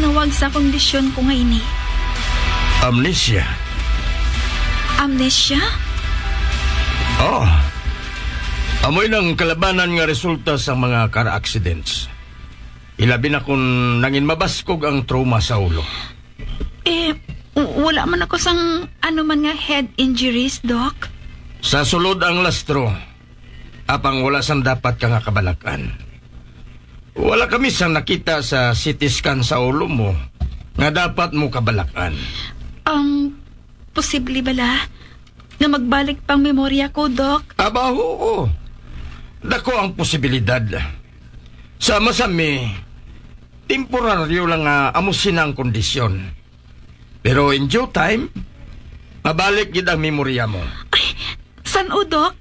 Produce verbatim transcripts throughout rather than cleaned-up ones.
nawag sa kondisyon ko nga ini? Amnesia. Amnesia? Oh. Amoy ng kalabanan nga resulta sa mga car accidents. Ilabi na kung nangin mabaskog ang trauma sa ulo. Eh, w- wala man ako sang ano man nga head injuries, Doc. Sa sulod ang lastro, apang wala sang dapat ka nga kabalakan. Wala kami sang nakita sa C T scan sa ulo mo nga dapat mo kabalakan. Um, posible bala na magbalik pang memorya ko, Doc? Aba, oo. Dako ang posibilidad. Sama sa mi, temporaryo lang nga amusin ang kondisyon. Pero in due time, mabalik gid ang memorya mo. Ay, san o, Doc?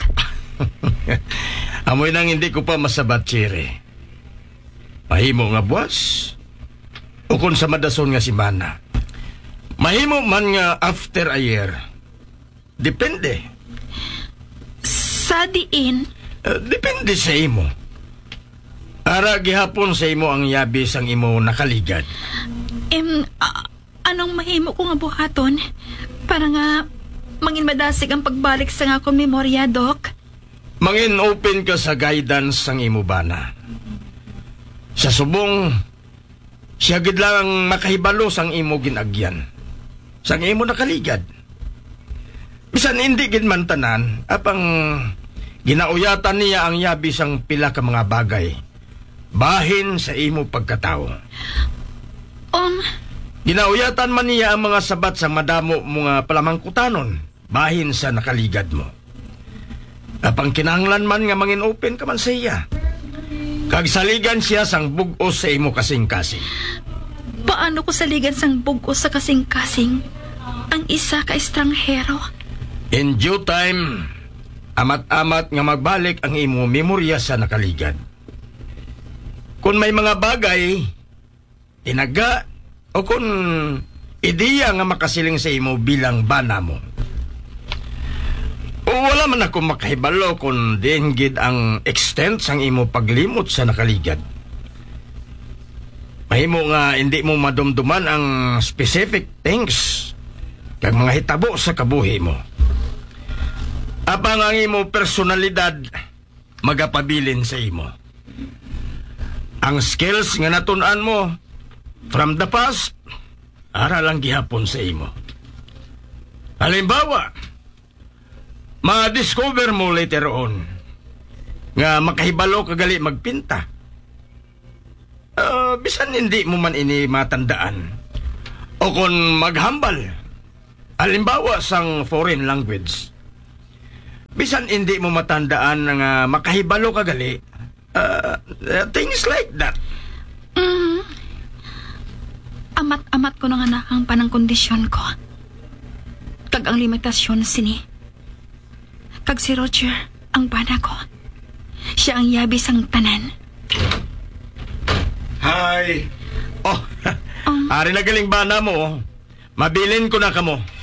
Amoy nang hindi ko pa masabat, Chiri. Mahimo nga buwas. O kung sa madason nga si Mana. Mahimo man nga after a year. Depende. Sa diin? Uh, depende sa imo. Ara gihapon sa imo ang yabi sang imo nakaligad. Em, a- anong mahimo ko nga buhaton? Para nga mangin madasig ang pagbalik sa nga akong memorya, Doc? Mangin open ka sa guidance sang imo bana. Sa subong, siya gid lang ang makahibalo sang imo ginagyan. Sang imo nakaligad. Bisan hindi gid man tanan, apang ginauyatan niya ang yabi sang pila ka mga bagay. Bahin sa imo pagkatao. Um, Ginauyatan man niya ang mga sabat sa madamo mga palamangkutanon. Bahin sa nakaligad mo. Apang kinahanglan man nga mangin open ka man sa iya. Kag saligan siya sang bugos sa imo kasing-kasing. paano ko saligan sang bugos sa kasing-kasing ang isa ka estranghero? In due time, amat-amat nga magbalik ang imo memorya sa nakaligad. Kung may mga bagay, tinaga, o kung ideya nga makasiling sa imo bilang bana mo. O wala man ako makahibalo kung dinggid ang extent sang imo paglimot sa nakaligad. Mahimo nga hindi mo madumduman ang specific things kag mga hitabo sa kabuhi mo. Apang ang imo personalidad magapabilin sa imo. Ang skills nga natun-an mo from the past, ara lang gihapon sa imo. Halimbawa, ma-discover mo later on nga makahibalo kagali magpinta. Uh, bisan hindi mo man ini matandaan. O kung maghambal, halimbawa sang foreign language. Bisan hindi mo matandaan nga makahibalo kagali. Uh, things like that. Mm. Amat-amat ko na nga na ang panang kondisyon ko. Kag ang limitasyon sini. Kag si Roger, ang bana ko. Siya ang yabis ang tanan. Hi. Oh, Um, ari na galing bana mo. Mabilin ko na kamo.